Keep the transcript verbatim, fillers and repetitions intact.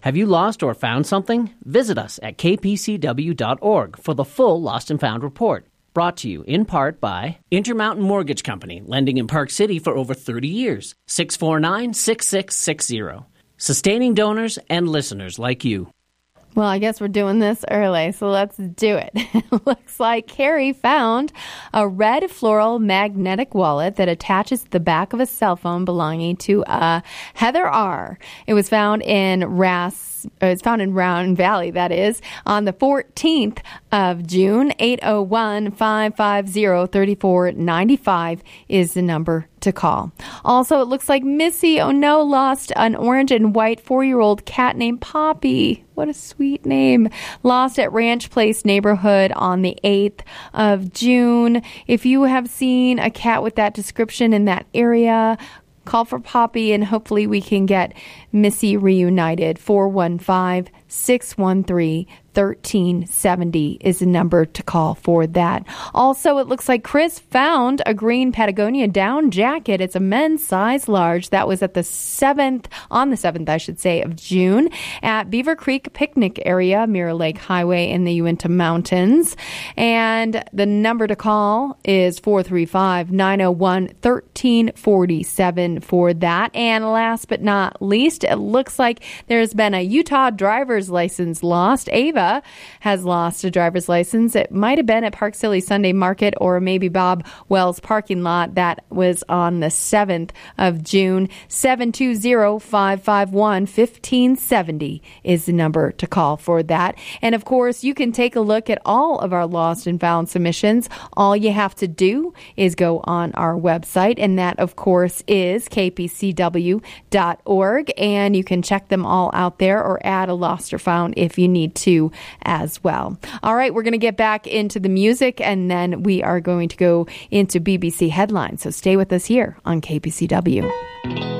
Have you lost or found something? Visit us at k p c w dot org for the full Lost and Found report. Brought to you in part by Intermountain Mortgage Company, lending in Park City for over thirty years. six four nine, six six six zero. Sustaining donors and listeners like you. Well, I guess we're doing this early, so let's do it. It looks like Carrie found a red floral magnetic wallet that attaches to the back of a cell phone belonging to uh, Heather R. It was found in Ras. It's found in Round Valley, that is, on the fourteenth of June. eight oh one, five five zero, three four nine five is the number to call. Also, it looks like Missy Oh No lost an orange and white four-year-old cat named Poppy. What a sweet name. Lost at Ranch Place neighborhood on the eighth of June. If you have seen a cat with that description in that area, call for Poppy and hopefully we can get Missy reunited. four one five, six one three, one three seven zero is the number to call for that. Also, it looks like Chris found a green Patagonia down jacket. It's a men's size large. That was at the seventh, on the seventh, I should say, of June at Beaver Creek Picnic Area, Mirror Lake Highway in the Uinta Mountains. And the number to call is four three five, nine oh one, one three four seven for that. And last but not least, it looks like there's been a Utah driver's license lost. Ava has lost a driver's license. It might have been at Park City Sunday Market or maybe Bob Wells parking lot. That was on the seventh of June. seven two zero, five five one, one five seven zero is the number to call for that. And of course, you can take a look at all of our lost and found submissions. All you have to do is go on our website, and that, of course, is k p c w dot org, and you can check them all out there or add a lost or found if you need to as well. All right, we're going to get back into the music, and then we are going to go into B B C headlines. So stay with us here on K P C W.